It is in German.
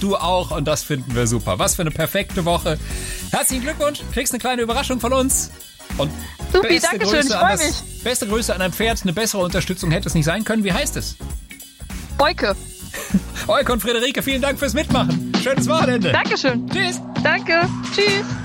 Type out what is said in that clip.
du auch und das finden wir super. Was für eine perfekte Woche. Herzlichen Glückwunsch, kriegst eine kleine Überraschung von uns. Und Supi, danke schön, ich freue mich. Beste Grüße an ein Pferd, eine bessere Unterstützung hätte es nicht sein können. Wie heißt es? Boyke. Euke und Friederike, vielen Dank fürs Mitmachen. Schönes Wochenende. Dankeschön. Tschüss. Danke. Tschüss.